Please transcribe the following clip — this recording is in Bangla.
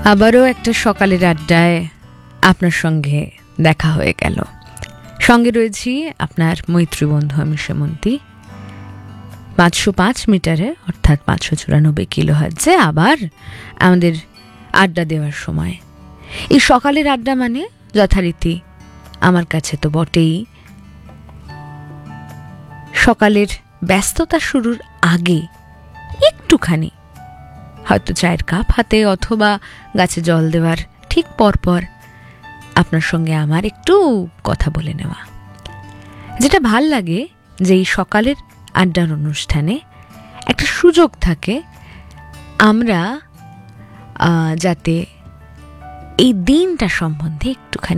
আবারও একটা সকালের আড্ডায় আপনার সঙ্গে দেখা হয়ে গেল। সঙ্গে রয়েছি আপনার মৈত্রী বন্ধু আমি সেমন্তী। 505 মিটারে অর্থাৎ 594 কিলোহার্টজে আবার আমাদের আড্ডা দেওয়ার সময়। এই সকালের আড্ডা মানে যথারীতি আমার কাছে তো বটেই সকালের ব্যস্ততা শুরুর আগে একটুখানি হয়তো চায়ের কাপ হাতে অথবা গাছে জল দেওয়ার ঠিক পরপর আপনার সঙ্গে আমার একটু কথা বলে নেওয়া। যেটা ভাল লাগে যে এই সকালের আড্ডার অনুষ্ঠানে একটা সুযোগ থাকে আমরা যাতে এই দিনটা সম্বন্ধে একটুখানি